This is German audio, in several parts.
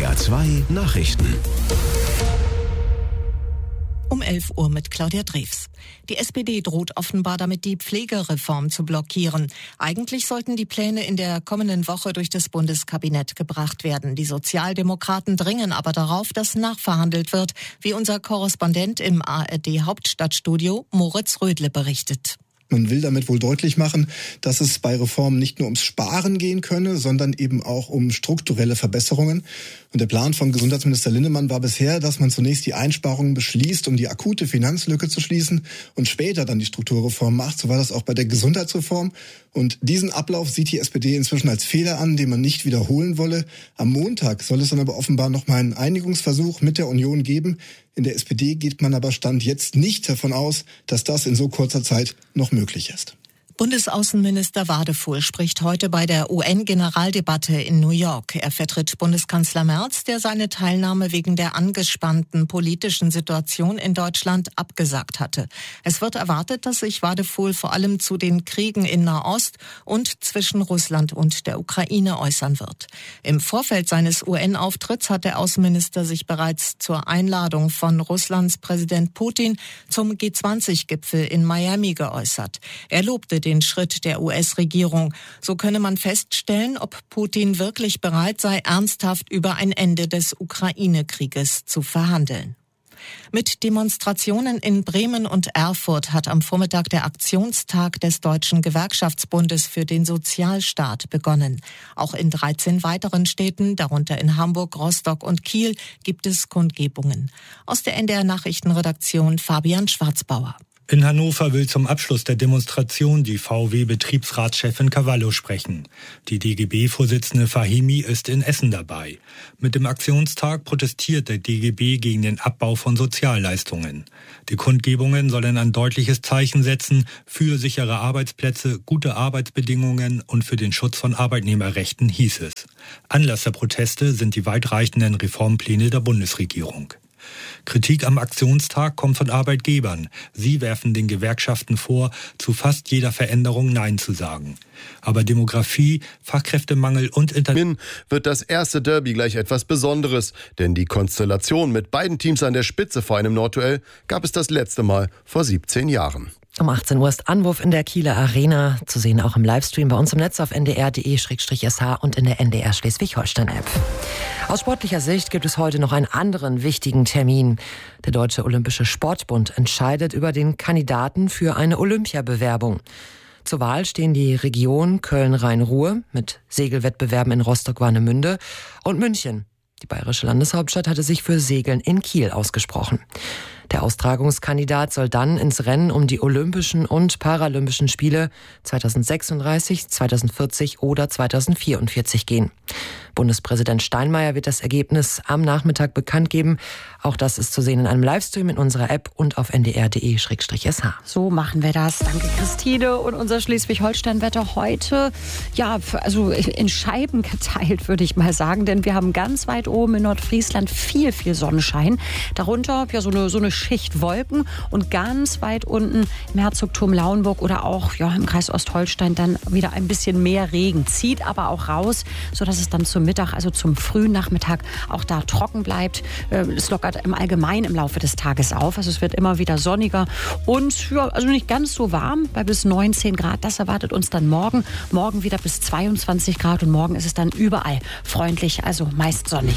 SWR 2 Nachrichten. Um 11 Uhr mit Claudia Drews. Die SPD droht offenbar damit, die Pflegereform zu blockieren. Eigentlich sollten die Pläne in der kommenden Woche durch das Bundeskabinett gebracht werden. Die Sozialdemokraten dringen aber darauf, dass nachverhandelt wird, wie unser Korrespondent im ARD-Hauptstadtstudio Moritz Rödle berichtet. Man will damit wohl deutlich machen, dass es bei Reformen nicht nur ums Sparen gehen könne, sondern eben auch um strukturelle Verbesserungen. Und der Plan von Gesundheitsminister Linnemann war bisher, dass man zunächst die Einsparungen beschließt, um die akute Finanzlücke zu schließen und später dann die Strukturreform macht. So war das auch bei der Gesundheitsreform. Und diesen Ablauf sieht die SPD inzwischen als Fehler an, den man nicht wiederholen wolle. Am Montag soll es dann aber offenbar noch mal einen Einigungsversuch mit der Union geben. In der SPD geht man aber Stand jetzt nicht davon aus, dass das in so kurzer Zeit noch möglich ist. Bundesaußenminister Wadefuhl spricht heute bei der UN-Generaldebatte in New York. Er vertritt Bundeskanzler Merz, der seine Teilnahme wegen der angespannten politischen Situation in Deutschland abgesagt hatte. Es wird erwartet, dass sich Wadefuhl vor allem zu den Kriegen in Nahost und zwischen Russland und der Ukraine äußern wird. Im Vorfeld seines UN-Auftritts hat der Außenminister sich bereits zur Einladung von Russlands Präsident Putin zum G20-Gipfel in Miami geäußert. Er lobte den Schritt der US-Regierung. So könne man feststellen, ob Putin wirklich bereit sei, ernsthaft über ein Ende des Ukraine-Krieges zu verhandeln. Mit Demonstrationen in Bremen und Erfurt hat am Vormittag der Aktionstag des Deutschen Gewerkschaftsbundes für den Sozialstaat begonnen. Auch in 13 weiteren Städten, darunter in Hamburg, Rostock und Kiel, gibt es Kundgebungen. Aus der NDR-Nachrichtenredaktion Fabian Schwarzbauer. In Hannover will zum Abschluss der Demonstration die VW-Betriebsratschefin Cavallo sprechen. Die DGB-Vorsitzende Fahimi ist in Essen dabei. Mit dem Aktionstag protestiert der DGB gegen den Abbau von Sozialleistungen. Die Kundgebungen sollen ein deutliches Zeichen setzen für sichere Arbeitsplätze, gute Arbeitsbedingungen und für den Schutz von Arbeitnehmerrechten, hieß es. Anlass der Proteste sind die weitreichenden Reformpläne der Bundesregierung. Kritik am Aktionstag kommt von Arbeitgebern. Sie werfen den Gewerkschaften vor, zu fast jeder Veränderung Nein zu sagen. Aber Demografie, Fachkräftemangel und wird das erste Derby gleich etwas Besonderes. Denn die Konstellation mit beiden Teams an der Spitze vor einem Nordduell gab es das letzte Mal vor 17 Jahren. Um 18 Uhr ist Anwurf in der Kieler Arena. Zu sehen auch im Livestream bei uns im Netz auf ndr.de/sh und in der NDR Schleswig-Holstein-App. Aus sportlicher Sicht gibt es heute noch einen anderen wichtigen Termin. Der Deutsche Olympische Sportbund entscheidet über den Kandidaten für eine Olympiabewerbung. Zur Wahl stehen die Region Köln-Rhein-Ruhr mit Segelwettbewerben in Rostock-Warnemünde und München. Die bayerische Landeshauptstadt hatte sich für Segeln in Kiel ausgesprochen. Der Austragungskandidat soll dann ins Rennen um die Olympischen und Paralympischen Spiele 2036, 2040 oder 2044 gehen. Bundespräsident Steinmeier wird das Ergebnis am Nachmittag bekannt geben. Auch das ist zu sehen in einem Livestream in unserer App und auf ndr.de/sh. So machen wir das. Danke, Christine. Und unser Schleswig-Holstein-Wetter heute, also in Scheiben geteilt, würde ich mal sagen. Denn wir haben ganz weit oben in Nordfriesland viel Sonnenschein. Darunter so eine Schicht Wolken. Und ganz weit unten im Herzogtum Lauenburg oder auch im Kreis Ostholstein dann wieder ein bisschen mehr Regen. Zieht aber auch raus, sodass es dann zum Mittag, also zum frühen Nachmittag, auch da trocken bleibt. Es lockert im Allgemeinen im Laufe des Tages auf. Also es wird immer wieder sonniger und also nicht ganz so warm, bei bis 19 Grad. Das erwartet uns dann morgen. Morgen wieder bis 22 Grad und morgen ist es dann überall freundlich, also meist sonnig.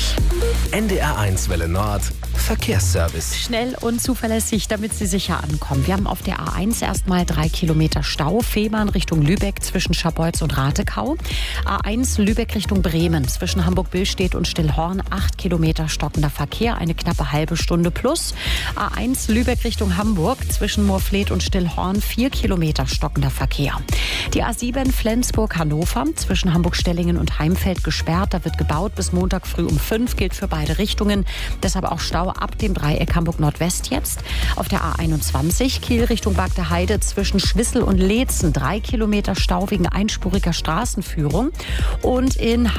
NDR1 Welle Nord, Verkehrsservice. Schnell und zuverlässig, damit Sie sicher ankommen. Wir haben auf der A1 erstmal 3 Kilometer Stau. Fehmarn Richtung Lübeck zwischen Scharbeutz und Ratekau. A1 Lübeck Richtung Bremen zwischen Hamburg-Billstedt und Stillhorn 8 Kilometer stockender Verkehr, eine knappe halbe Stunde plus. A1 Lübeck Richtung Hamburg zwischen Moorfleet und Stillhorn 4 Kilometer stockender Verkehr. Die A7 Flensburg-Hannover zwischen Hamburg-Stellingen und Heimfeld gesperrt. Da wird gebaut bis Montag früh um 5, gilt für beide Richtungen. Deshalb auch Stau ab dem Dreieck Hamburg-Nordwest jetzt. Auf der A21 Kiel Richtung Bagdeheide zwischen Schwissel und Leetzen 3 Kilometer Stau wegen einspuriger Straßenführung. Und in Hamburg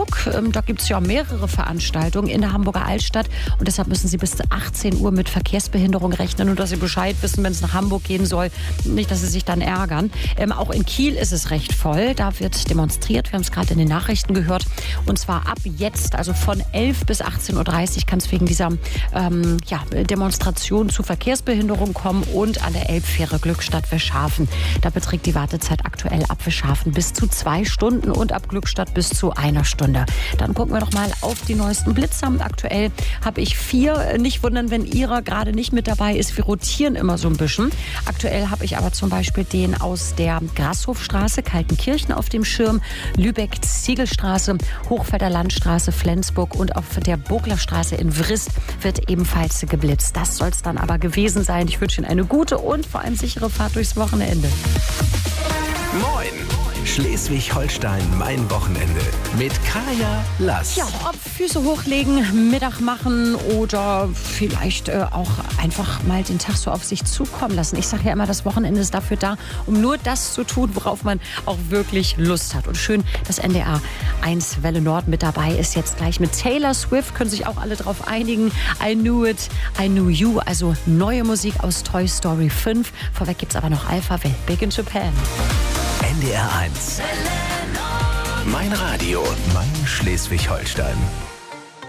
Hamburg. Da gibt es ja mehrere Veranstaltungen in der Hamburger Altstadt und deshalb müssen Sie bis 18 Uhr mit Verkehrsbehinderung rechnen und dass Sie Bescheid wissen, wenn es nach Hamburg gehen soll. Nicht, dass Sie sich dann ärgern. Auch in Kiel ist es recht voll. Da wird demonstriert. Wir haben es gerade in den Nachrichten gehört. Und zwar ab jetzt, also von 11 bis 18.30 Uhr kann es wegen dieser Demonstration zu Verkehrsbehinderung kommen und an der Elbfähre Glückstadt-Weschhafen. Da beträgt die Wartezeit aktuell ab Weschhafen bis zu 2 Stunden und ab Glückstadt bis zu 1 Stunde. Dann gucken wir noch mal auf die neuesten Blitzer. Aktuell habe ich 4. Nicht wundern, wenn Ihrer gerade nicht mit dabei ist. Wir rotieren immer so ein bisschen. Aktuell habe ich aber zum Beispiel den aus der Grashofstraße, Kaltenkirchen auf dem Schirm, Lübeck-Ziegelstraße, Hochfelder Landstraße, Flensburg und auf der Burglerstraße in Wrist wird ebenfalls geblitzt. Das soll es dann aber gewesen sein. Ich wünsche Ihnen eine gute und vor allem sichere Fahrt durchs Wochenende. Moin! Schleswig-Holstein, mein Wochenende. Mit Kaya Lass. Ja, ob Füße hochlegen, Mittag machen oder vielleicht auch einfach mal den Tag so auf sich zukommen lassen. Ich sage ja immer, das Wochenende ist dafür da, um nur das zu tun, worauf man auch wirklich Lust hat. Und schön, dass NDR 1 Welle Nord mit dabei ist. Jetzt gleich mit Taylor Swift, können sich auch alle drauf einigen. I Knew It, I Knew You, also neue Musik aus Toy Story 5. Vorweg gibt's aber noch Alphaville, Big in Japan. NDR 1. Mein Radio, mein Schleswig-Holstein.